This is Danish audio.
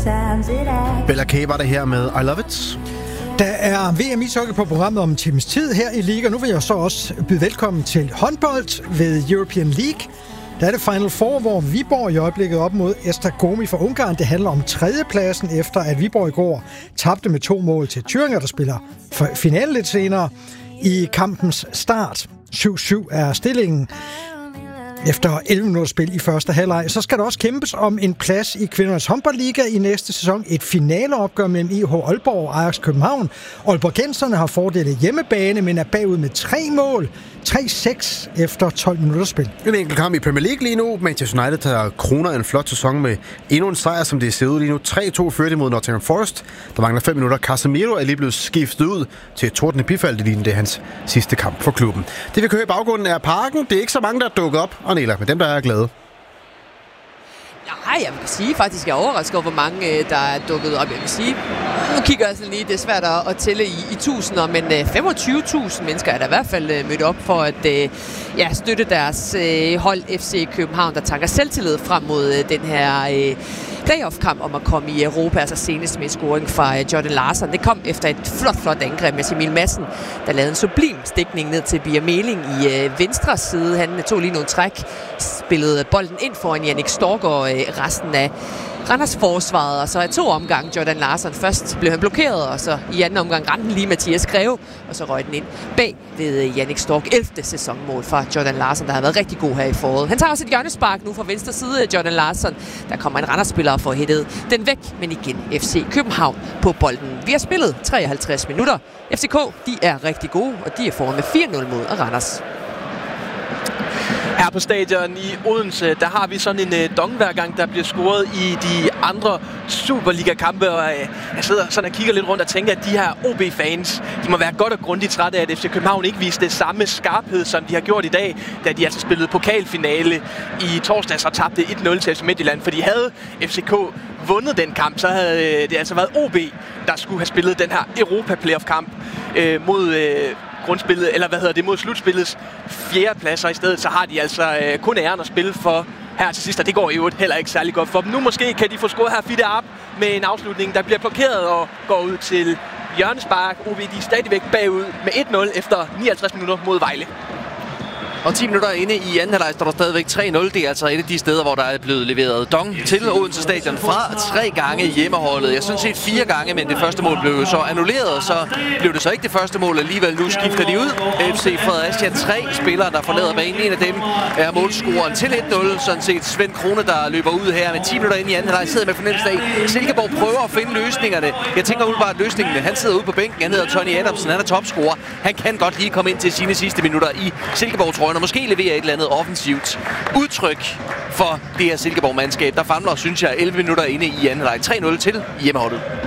Bella K var det her med I Love It. Der er VM ishockey på programmet om en times tid her i Liga. Nu vil jeg så også byde velkommen til håndbold ved European League. Der er det Final Four, hvor Viborg i øjeblikket op mod Esztergomi fra Ungarn. Det handler om tredjepladsen, efter at Viborg i går tabte med 2 mål til Thüringer, der spiller finale lidt senere i kampens start. 7-7 er stillingen efter 11 minutter spil i første halvleg. Så skal der også kæmpes om en plads i kvindernes håndboldliga i næste sæson. Et finaleopgør mellem IH Aalborg og Ajax København. Aalborgenserne har fordelt hjemmebane, men er bagud med 3 mål. 3-6 efter 12 minutter spil. En enkelt kamp i Premier League lige nu. Manchester United tager kroner en flot sæson med endnu en sejr, som det ser ud lige nu. 3-2 førte mod Nottingham Forest. Der mangler 5 minutter. Casemiro er lige blevet skiftet ud til et tordende bifald. Det er hans sidste kamp for klubben. Det vi kører i baggrunden er Parken. Det er ikke så mange, der er dukket op. Og Nela, men dem, der er glade. Nej, jeg vil sige faktisk, jeg er overrasket over, hvor mange der er dukket op. Jeg vil sige, nu kigger jeg sådan lige, det er svært at tælle i tusinder, men 25.000 mennesker er der i hvert fald mødt op for at støtte deres hold FC København, der tanker selvtillid frem mod den her playoff-kamp om at komme i Europa, altså senest med scoring fra Jordan Larsson. Det kom efter et flot angreb med Emil Madsen, der lavede en sublim stikning ned til Bia Meling i venstre side. Han tog lige nogle træk, spillede bolden ind foran Jannik Stork og resten af Randers forsvaret, og så i 2 omgange Jordan Larsson. Først blev han blokeret, og så i anden omgang ramte lige Mathias Greve, og så røg den ind bag ved Jannik Stork. 11. sæsonmål fra Jordan Larsson, der har været rigtig god her i foråret. Han tager også et hjørnespark nu fra venstre side af Jordan Larsson. Der kommer en Randers-spiller og får hættet den væk, men igen FC København på bolden. Vi har spillet 53 minutter. FCK, de er rigtig gode, og de er foran med 4-0 mod Randers. Her på stadion i Odense, der har vi sådan en dong hver gang, der bliver scoret i de andre Superliga-kampe. Og jeg sidder sådan og kigger lidt rundt og tænker, at de her OB-fans, de må være godt og grundigt trætte af, at FC København ikke viste samme skarphed, som de har gjort i dag, da de altså spillede pokalfinale i torsdags og tabte 1-0 til FC Midtjylland. For de havde FCK vundet den kamp, så havde det altså været OB, der skulle have spillet den her Europa-playoff-kamp mod grundspillet, eller mod slutspillets 4. pladser. I stedet så har de altså kun æren at spille for her til sidst, og det går jo heller ikke særlig godt for dem. Nu måske kan de få scoret her Fitte op med en afslutning, der bliver blokeret og går ud til hjørnespark. OB, de er stadigvæk bagud med 1-0 efter 59 minutter mod Vejle. Og 10 minutter inde i anden halvleg står der stadigvæk 3-0. Det er altså et af de steder, hvor der er blevet leveret dong til Odense Stadion fra 3 gange hjemmeholdet. Jeg synes set 4 gange, men det første mål blev jo så annulleret, så blev det så ikke det første mål alligevel. Nu skifter de ud. FC Fredericia 3 spillere, der forlader banen. En af dem er målscoren til 1-0. Sådan set Svend Krone, der løber ud her med 10 minutter inde i anden halvleg. Sidder med fornemmelse af, Silkeborg prøver at finde løsningerne. Jeg tænker umiddelbart løsningen. Han sidder ude på bænken. Han hedder Tony Adamsen. Han er topscorer. Han kan godt lige komme ind til sine sidste minutter i Silkeborg-trøjen og måske levere et eller andet offensivt udtryk for det her Silkeborg-mandskab. Der famler, synes jeg, 11 minutter inde i anden halvleg. 3-0 til hjemmeholdet.